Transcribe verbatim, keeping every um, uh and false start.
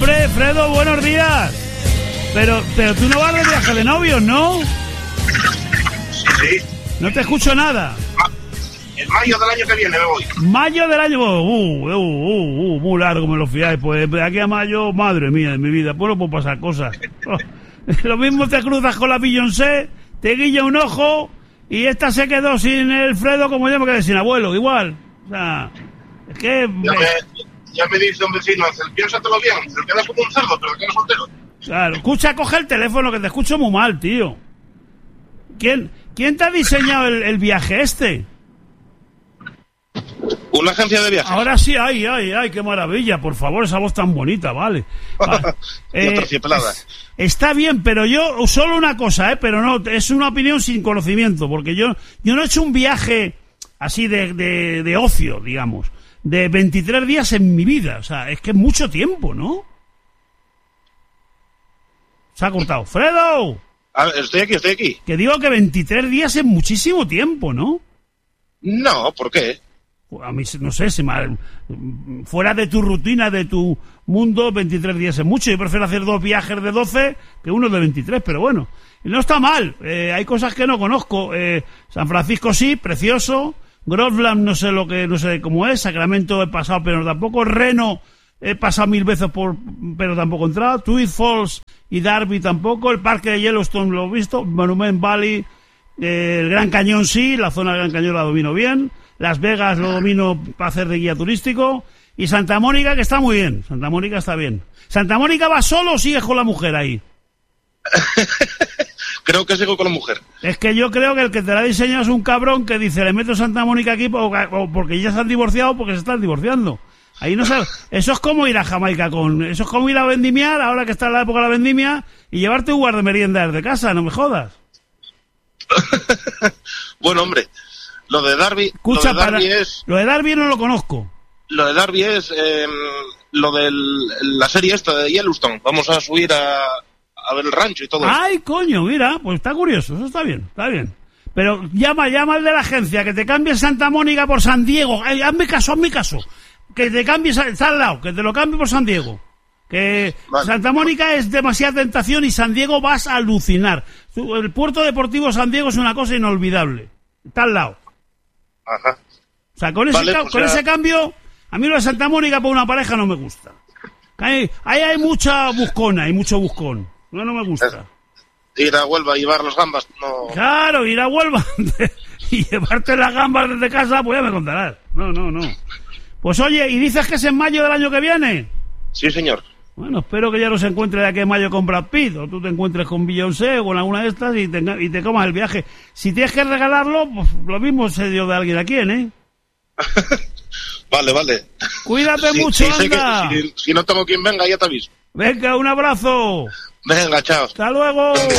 Hombre, Fredo, buenos días. Pero, pero tú no vas de viaje de novios, ¿no? Sí. No te escucho nada. En mayo del año que viene me voy. Mayo del año... Uh, uh, uh, uh, muy largo me lo fiáis. Pues de aquí a mayo, madre mía de mi vida, pues no puedo pasar cosas. Oh, lo mismo te cruzas con la Beyoncé, te guilla un ojo y esta se quedó sin el Fredo como yo me quedé sin abuelo, igual. O sea, es que... Ya me, ya me dice un vecino, piénsatelo bien, te quedas como un cerdo, pero te quedas soltero. Claro, escucha, coge el teléfono que te escucho muy mal, tío. ¿Quién, quién te ha diseñado el, el viaje este? Una agencia de viajes. Ahora sí, ay, ay, ay, qué maravilla, por favor, esa voz tan bonita, vale. vale. eh, está bien, pero yo, solo una cosa, eh, pero no, es una opinión sin conocimiento, porque yo, yo no he hecho un viaje así de, de, de ocio, digamos, de veintitrés días en mi vida, o sea, es que es mucho tiempo, ¿no? Se ha cortado. ¡Fredo! A ver, estoy aquí, estoy aquí. Que digo que veintitrés días es muchísimo tiempo, ¿no? No, ¿por qué? A mí, no sé, si mal, fuera de tu rutina, de tu mundo, veintitrés días es mucho. Yo prefiero hacer dos viajes de doce que uno de veintitrés, pero bueno. No está mal. Eh, hay cosas que no conozco. Eh, San Francisco sí, precioso. Groveland no sé lo que, no sé cómo es. Sacramento he pasado, pero tampoco. Reno he pasado mil veces por, pero tampoco he entrado. Tweed Falls y Darby tampoco. El parque de Yellowstone lo he visto. Monument Valley, eh, el Gran Cañón sí. La zona del Gran Cañón la domino bien. Las Vegas lo domino para hacer de guía turístico. Y Santa Mónica, que está muy bien. Santa Mónica está bien. ¿Santa Mónica va solo o sigues con la mujer ahí? Creo que sigo con la mujer. Es que yo creo que el que te la ha diseñado es un cabrón que dice, le meto Santa Mónica aquí o porque ya se han divorciado o porque se están divorciando. Ahí no sé. Eso es como ir a Jamaica con... Eso es como ir a vendimiar, ahora que está en la época de la vendimia, y llevarte un guardamerienda desde casa, no me jodas. Bueno, hombre... Lo de Darby, Escucha, lo de Darby para, es... Lo de Darby no lo conozco. Lo de Darby es eh, lo de la serie esta de Yellowstone. Vamos a subir a, a ver el rancho y todo eso. Ay, coño, mira, pues está curioso, eso está bien, está bien. Pero llama, llama al de la agencia, que te cambie Santa Mónica por San Diego. Ay, hazme caso, hazme caso. Que te cambies, está al lado, que te lo cambie por San Diego. Que vale. Santa Mónica es demasiada tentación y San Diego vas a alucinar. El puerto deportivo San Diego es una cosa inolvidable. Está al lado. Ajá. O sea, con, ese, vale, ca- pues con ya... ese cambio, a mí lo de Santa Mónica para una pareja no me gusta. Ahí, ahí hay mucha buscona, hay mucho buscón. No, no me gusta. Ir a Huelva y llevar las gambas, no... Claro, ir a Huelva y llevarte las gambas desde casa, pues ya me contarás. No, no, no. Pues oye, ¿y dices que es en mayo del año que viene? Sí, señor. Bueno, espero que ya no se encuentre de aquí en mayo con Brad Pitt, o tú te encuentres con Beyoncé o con alguna de estas y te, y te comas el viaje. Si tienes que regalarlo, pues lo mismo se dio de alguien a quién, ¿eh? Vale, vale. Cuídate sí, mucho, sí, anda. Que, si, si no tengo quien venga, ya te aviso. Venga, un abrazo. Venga, chao. Hasta luego.